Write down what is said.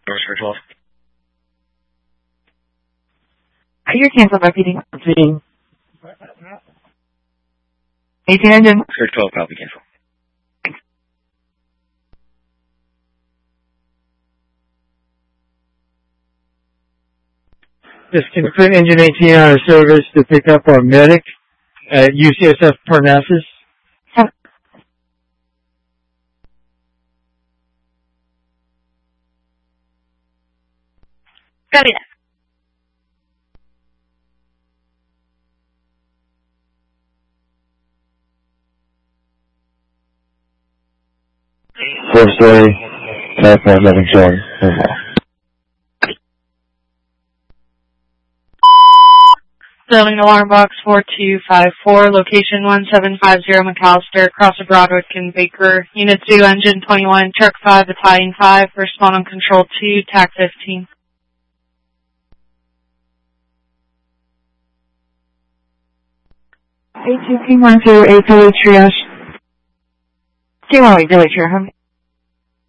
Doors for 12. You're canceled by PD. 18 engine. For 12, copy, cancel. Just can put engine 18 out of service to pick up our medic at UCSF Parnassus. Copy that. Fourth story, 5.11 shown. Building alarm box 4254, location 1750 McAllister, across of Broadwick and Baker. Unit 2, engine 21, truck 5, battalion 5, respond on control 2, TAC 15. A2 P12, A delete triage. T1 delete triage.